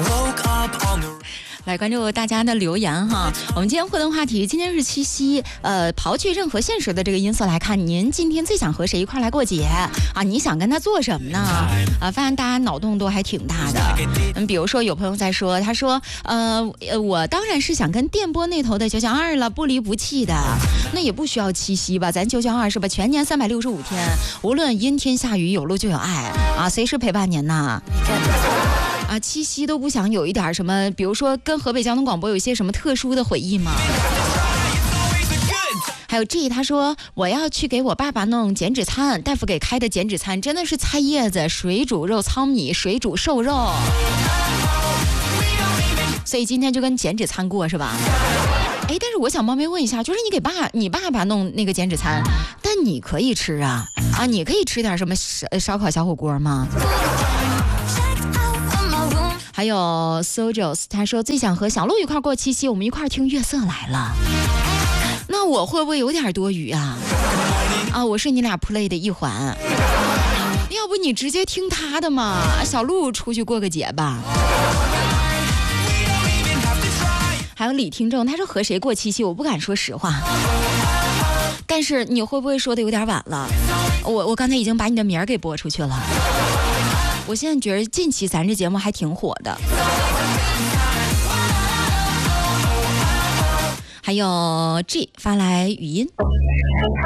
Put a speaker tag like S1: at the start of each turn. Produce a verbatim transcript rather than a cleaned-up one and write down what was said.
S1: 来关注大家的留言哈，我们今天互动话题，今天是七夕，呃，刨去任何现实的这个因素来看，您今天最想和谁一块来过节啊？你想跟他做什么呢？啊，发现大家脑洞都还挺大的。嗯，比如说有朋友在说，他说，呃，我当然是想跟电波那头的九九二了，不离不弃的。那也不需要七夕吧，咱九九二是吧？全年三百六十五天，无论阴天下雨，有路就有爱啊，随时陪伴您呐。啊，七夕都不想有一点什么，比如说跟河北交通广播有一些什么特殊的回忆吗？还有 G 他说我要去给我爸爸弄减脂餐，大夫给开的减脂餐真的是菜叶子、水煮肉糙米、水煮瘦肉，所以今天就跟减脂餐过是吧？哎，但是我想冒昧问一下，就是你给爸你爸爸弄那个减脂餐，但你可以吃啊啊，你可以吃点什么烧烧烤小火锅吗？还有 Sojos 他说最想和小鹿一块过七夕，我们一块听月色来了。那我会不会有点多余啊？啊，我是你俩 play 的一环，要不你直接听他的嘛？小鹿出去过个节吧。还有李听众他说和谁过七夕，我不敢说实话，但是你会不会说的有点晚了？我我刚才已经把你的名儿给播出去了。我现在觉得近期咱这节目还挺火的。还有 G 发来语音。